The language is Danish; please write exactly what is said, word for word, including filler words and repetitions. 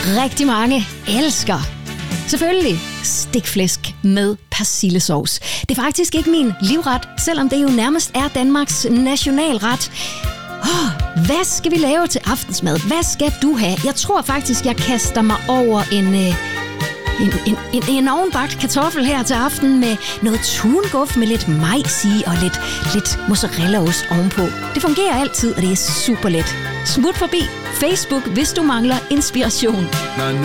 rigtig mange elsker. Selvfølgelig stikflæsk med persillesovs. Det er faktisk ikke min livret, selvom det jo nærmest er Danmarks nationalret. Oh, hvad skal vi lave til aftensmad? Hvad skal du have? Jeg tror faktisk, jeg kaster mig over en, øh, en, en, en, en ovenbagt kartoffel her til aften med noget tunguf med lidt majs i og lidt, lidt mozzarellaost ovenpå. Det fungerer altid, og det er super let. Smut forbi Facebook, hvis du mangler inspiration. Når